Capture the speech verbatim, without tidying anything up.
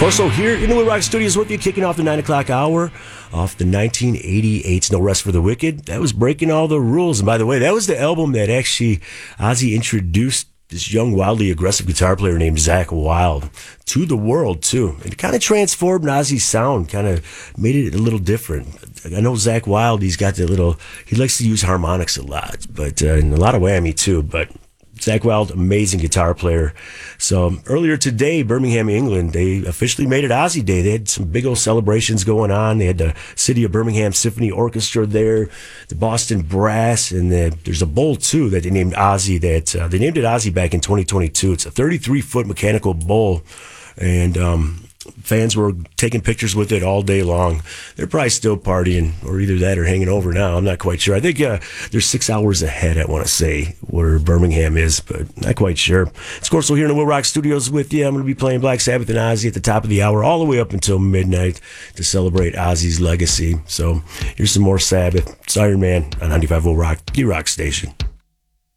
Corso here in the Will Rock Studios with you, kicking off the nine o'clock hour off the nineteen eighty-eight's No Rest for the Wicked. That was Breaking All the Rules. And by the way, that was the album that actually Ozzy introduced this young, wildly aggressive guitar player named Zakk Wylde to the world, too. And it kind of transformed Ozzy's sound, kind of made it a little different. I know Zakk Wylde, he's got the little, he likes to use harmonics a lot, but uh, and a lot of whammy, too, but Zakk Wylde, amazing guitar player. So earlier today, Birmingham, England, they officially made it Ozzy Day. They had some big old celebrations going on. They had the City of Birmingham Symphony Orchestra there, the Boston Brass, and the, there's a bowl, too, that they named Ozzy. That uh, they named it Ozzy back in twenty twenty-two. It's a thirty-three foot mechanical bowl, and um, fans were taking pictures with it all day long. They're probably still partying, or either that or hanging over now. I'm not quite sure. I think uh, they're six hours ahead, I want to say, where Birmingham is, but not quite sure. It's Corso here in the Will Rock Studios with you. I'm going to be playing Black Sabbath and Ozzy at the top of the hour, all the way up until midnight to celebrate Ozzy's legacy. So here's some more Sabbath. It's Iron Man on ninety-five Will Rock, the Rock Station.